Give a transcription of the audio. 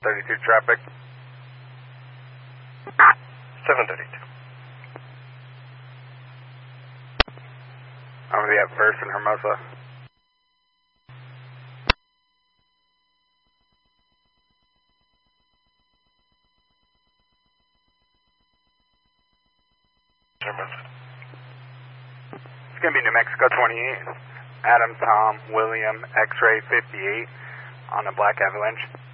32 traffic. 732. I'm going to be at First and Hermosa. Hermosa. It's going to be New Mexico 28. Adam, Tom, William, X-Ray 58 on the Black Avalanche.